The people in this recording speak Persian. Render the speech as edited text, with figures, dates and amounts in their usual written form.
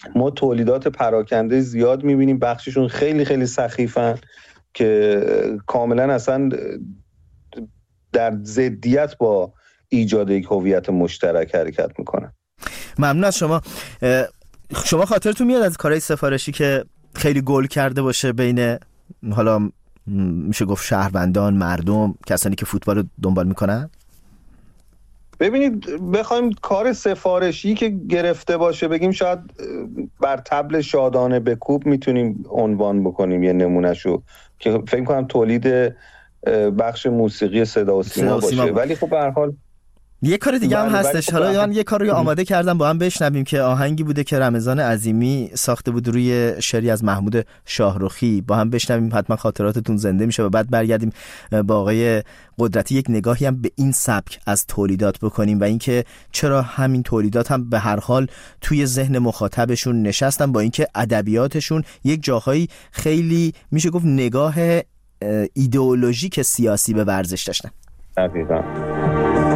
ما تولیدات پراکنده زیاد میبینیم، بخششون خیلی خیلی سخیفن که کاملا اصلا در ضدیت با ایجاد یک هویت مشترک حرکت میکنن. ممنون از شما. شما خاطرتون میاد از کارهای سفارشی که خیلی گل کرده باشه بین، حالا میشه گفت شهروندان، مردم، کسانی که فوتبال رو دنبال میکنن؟ ببینید بخوایم کار سفارشی که گرفته باشه بگیم شاید بر طبل شادانه به کوب میتونیم عنوان بکنیم یه نمونهشو که فکر کنم تولید بخش موسیقی صدا و سیما باشه. ولی خب به هر حال یه کار دیگه هم هستش. حالا من یه کار رو آماده کردم با هم بشنویم که آهنگی بوده که رمضان عظیمی ساخته بود روی شعری از محمود شاهرخی. با هم بشنویم، حتما خاطراتتون زنده میشه و بعد برگردیم با آقای قدرتی یک نگاهی هم به این سبک از تولیدات بکنیم و اینکه چرا همین تولیدات هم به هر حال توی ذهن مخاطبشون نشستن، با اینکه ادبیاتشون یک جاهایی خیلی میشه گفت نگاه ایدئولوژیک سیاسی به ورزش داشتن. دقیقاً.